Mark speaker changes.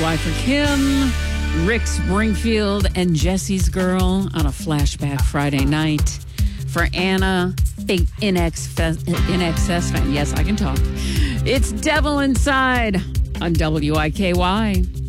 Speaker 1: WY for Kim, Rick Springfield, and Jesse's Girl on a Flashback Friday night. For Anna, big INXS fan. Yes, I can talk. It's Devil Inside on WIKY.